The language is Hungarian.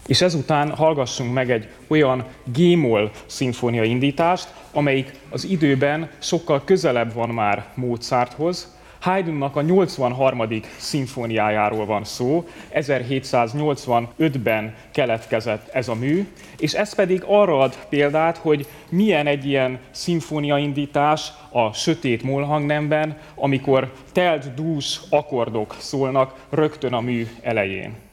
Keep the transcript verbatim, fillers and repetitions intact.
És ezután hallgassunk meg egy olyan G-moll szimfónia indítást, amelyik az időben sokkal közelebb van már Mozarthoz. Haydnnak a nyolcvanharmadik szimfóniájáról van szó, ezerhétszáznyolcvanötben keletkezett ez a mű, és ez pedig arra ad példát, hogy milyen egy ilyen szimfóniaindítás a sötét mollhangnemben, amikor telt dús akkordok szólnak rögtön a mű elején.